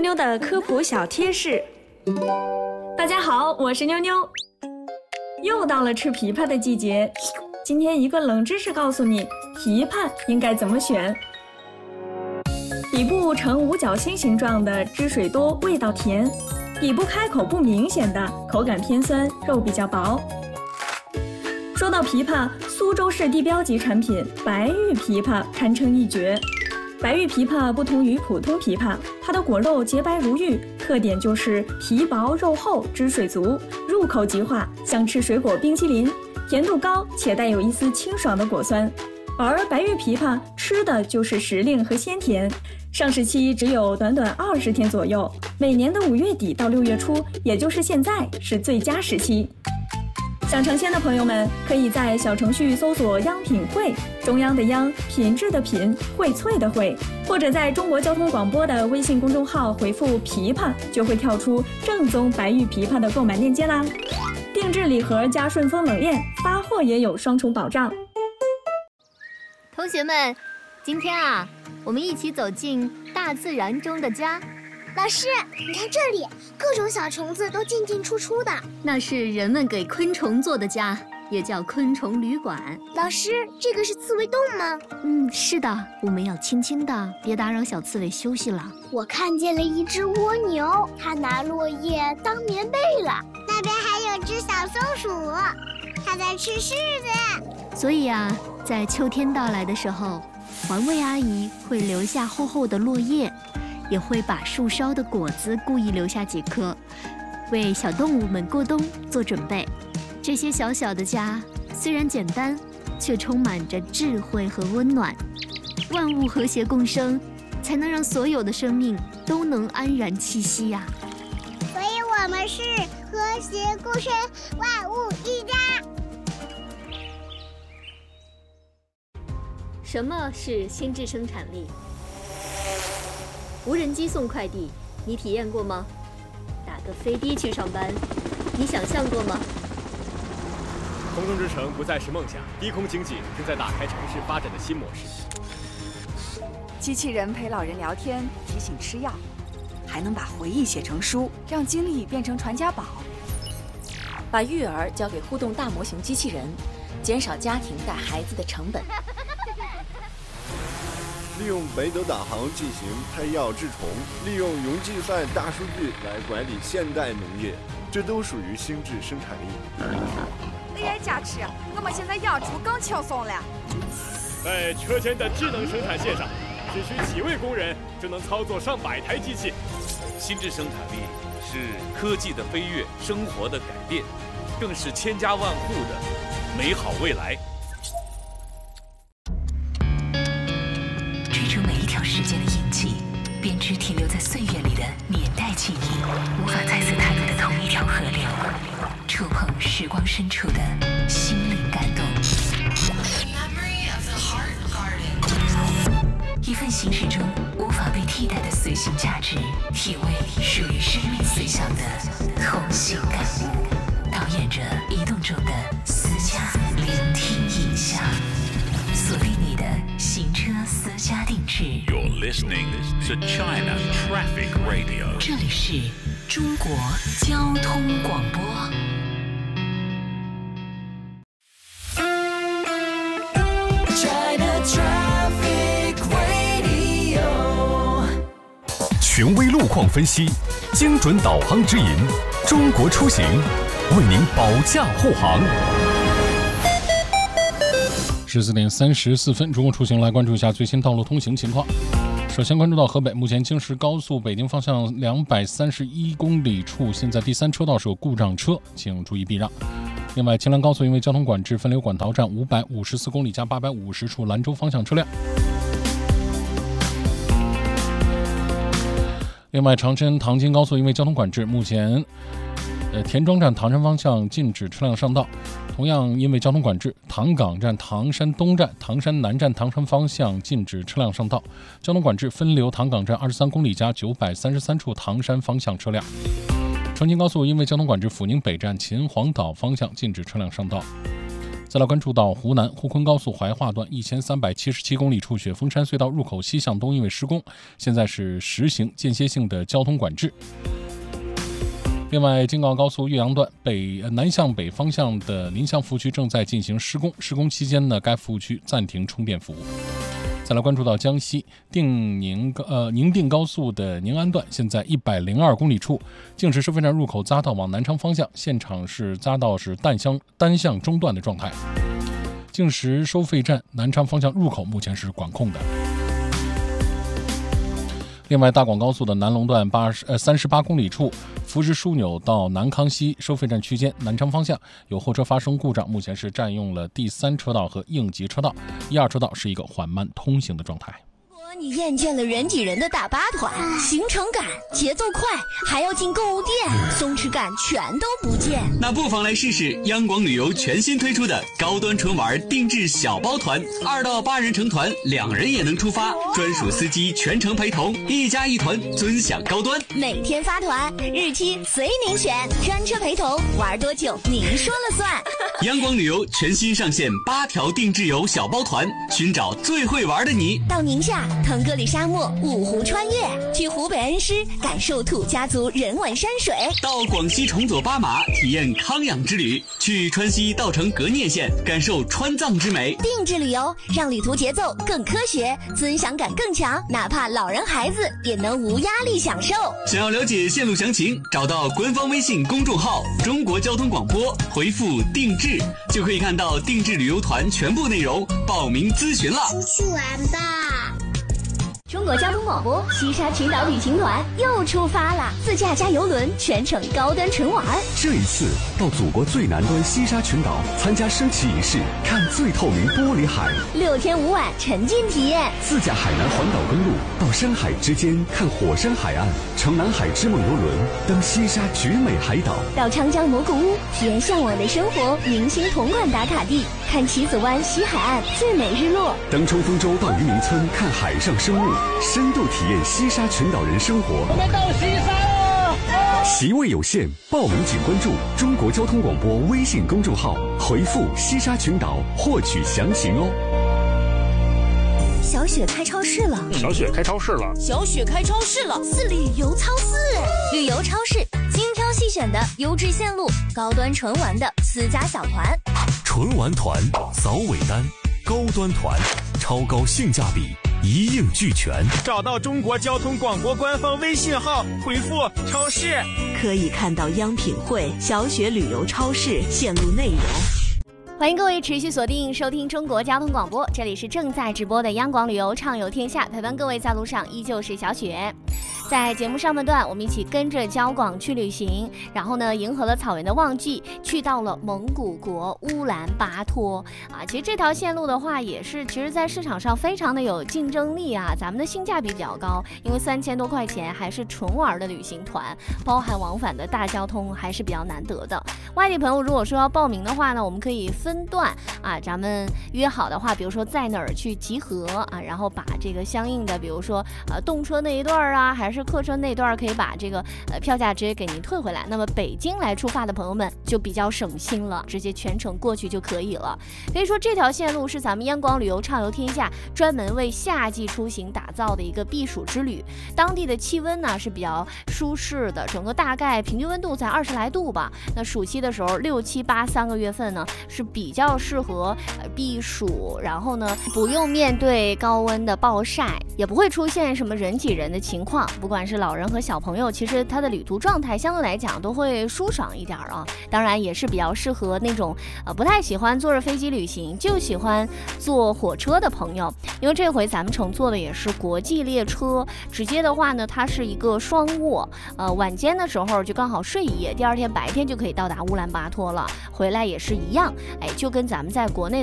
妞的科普小贴士。大家好，我是妞妞。又到了吃枇杷的季节，今天一个冷知识告诉你，枇杷应该怎么选。底部呈五角星形状的汁水多，味道甜；底部开口不明显的，口感偏酸，肉比较薄。说到枇杷，苏州市地标级产品白玉枇杷堪称一绝。白玉枇杷不同于普通枇杷，它的果肉洁白如玉，特点就是皮薄肉厚，汁水足，入口即化，像吃水果冰淇淋，甜度高且带有一丝清爽的果酸。而白玉枇杷吃的就是时令和鲜甜，上市期只有短短20天左右，每年的5月底到6月初，也就是现在是最佳时期。想尝鲜的朋友们，可以在小程序搜索央品汇，中央的央，品质的品，荟萃的荟，或者在中国交通广播的微信公众号回复枇杷，就会跳出正宗白玉枇杷的购买链接啦。定制礼盒加顺丰冷链，发货也有双重保障。 同学们，今天我们一起走进大自然中的家。 老师，你看这里，各种小虫子都进进出出的。 那是人们给昆虫做的家，也叫昆虫旅馆。 老师，这个是刺猬洞吗？ 是的，我们要轻轻的，别打扰小刺猬休息了。 我看见了一只蜗牛，它拿落叶当棉被了。那边还有只小松鼠，它在吃柿子。 所以在秋天到来的时候，环卫阿姨会留下厚厚的落叶，也会把树梢的果子故意留下几颗，为小动物们过冬做准备。这些小小的家虽然简单，却充满着智慧和温暖。万物和谐共生，才能让所有的生命都能安然栖息呀。 所以我们是和谐共生，万物一家。 什么是心智生产力？无人机送快递，你体验过吗？打个飞的去上班，你想象过吗？ 空中之城不再是梦想，低空经济正在打开城市发展的新模式。 机器人陪老人聊天，提醒吃药，还能把回忆写成书，让经历变成传家宝。 把育儿交给互动大模型机器人，减少家庭带孩子的成本。 利用北斗导航进行配药治虫，利用云计算大数据来管理现代农业，这都属于心智生产力。 AI 加持，我们现在养猪更轻松了。 在车间的智能生产线上，只需几位工人就能操作上百台机器。 心智生产力是科技的飞跃，生活的改变，更是千家万户的美好未来。 追逐每一条时间的印记，编织停留在岁月里的年代记忆，无法再次踏入的同一条河流，触碰时光深处的心灵感动。一份行驶中无法被替代的随行价值，体味属于生命随想的同行感悟，导演着移动中的私家聆听影像，锁定你的行车私家定制。 You're listening to China Traffic Radio。 这里是中国交通广播。China Traffic Radio。 权威路况分析，精准导航指引，中国出行为您保驾护航。14点34分，中国出行来关注一下最新道路通行情况。首先关注到河北，目前京石高速北京方向231公里处，现在第3车道是有故障车，请注意避让。另外，秦兰高速因为交通管制分流管道站554公里加850处兰州方向车辆。另外，长春唐津高速因为交通管制，目前田庄站唐山方向禁止车辆上道。同样因为交通管制，唐岗站、唐山东站、唐山南站、唐山方向禁止车辆上道。交通管制分流唐岗站23公里加933处唐山方向车辆。重庆高速因为交通管制，阜宁北站秦皇岛方向禁止车辆上道。 再来关注到湖南沪昆高速怀化段1377公里处雪峰山隧道入口西向东因为施工，现在是实行间歇性的交通管制。另外，京广高速岳阳段南向北方向的临湘服务区正在进行施工，施工期间呢，该服务区暂停充电服务。再来关注到江西宁定高速的宁安段，现在102公里处，净石收费站入口匝道往南昌方向，现场是匝道是单向中断的状态。净石收费站南昌方向入口目前是管控的。另外，大广高速的南龙段38公里处，福石枢纽到南康西收费站区间南昌方向有货车发生故障，目前是占用了第3车道和应急车道，1、2车道是一个缓慢通行的状态。 你厌倦了人挤人的大巴团，行程赶、节奏快，还要进购物店，松弛感全都不见。 那不妨来试试央广旅游全新推出的高端纯玩定制小包团，2到8人成团，2人也能出发，专属司机全程陪同，1加1团尊享高端。 每天发团，日期随您选，专车陪同，玩多久您说了算。 央广旅游全新上线8条定制游小包团，寻找最会玩的你。 到宁夏腾格里沙漠5湖穿越，去湖北恩施感受土家族人文山水， 到广西崇左巴马体验康养之旅，去川西稻城革聂县感受川藏之美。 定制旅游让旅途节奏更科学，尊享感更强，哪怕老人孩子也能无压力享受。 想要了解线路详情，找到官方微信公众号中国交通广播，回复定制就可以看到定制旅游团全部内容，报名咨询了。 出去玩吧。 中国交通广播西沙群岛旅行团又出发了，自驾加邮轮，全程高端纯玩。 这一次到祖国最南端西沙群岛参加升旗仪式，看最透明玻璃海 ，6天5晚沉浸体验。 自驾海南环岛公路到山海之间看火山海岸，乘南海之梦邮轮登西沙绝美海岛， 到长江蘑菇屋体验向往的生活，明星同款打卡地看棋子湾西海岸最美日落， 登冲锋舟到渔民村看海上生物，深度体验西沙群岛人生活。 我们到西沙了！ 席位有限，报名请关注中国交通广播微信公众号，回复西沙群岛获取详情哦。 小雪开超市了， 小雪开超市了， 小雪开超市了，是旅游超市，旅游超市精挑细选的优质线路，高端纯玩的私家小团， 纯玩团早尾单，高端团超高性价比，一应俱全。 找到中国交通广播官方微信号，回复超市， 可以看到央品汇、小雪旅游超市线路内容。 欢迎各位持续锁定收听中国交通广播，这里是正在直播的央广旅游畅游天下，陪伴各位在路上依旧是小雪。在节目上半段，我们一起跟着交广去旅行，然后呢，迎合了草原的旺季，去到了蒙古国乌兰巴托啊。其实这条线路的话，也是其实在市场上非常的有竞争力啊，咱们的性价比比较高，因为3000多块钱还是纯玩的旅行团，包含往返的大交通，还是比较难得的。外地朋友如果说要报名的话呢，我们可以分段啊，咱们约好的话，比如说在哪儿去集合啊，然后把这个相应的，比如说动车那一段啊，还是客车那一段，可以把这个票价直接给您退回来。那么北京来出发的朋友们就比较省心了，直接全程过去就可以了。可以说这条线路是咱们央广旅游畅游天下专门为夏季出行打造的一个避暑之旅。当地的气温呢是比较舒适的，整个大概平均温度在20来度吧。那暑期的时候6、7、8 3个月份呢是比较适合避暑，然后呢不用面对高温的暴晒，也不会出现什么人挤人的情况。不管是老人和小朋友，其实他的旅途状态相对来讲都会舒爽一点啊。当然也是比较适合那种不太喜欢坐着飞机旅行，就喜欢坐火车的朋友，因为这回咱们乘坐的也是国际列车，直接的话呢它是一个双卧，晚间的时候就刚好睡一夜，第二天白天就可以到达乌兰巴托了，回来也是一样，就跟咱们在国内的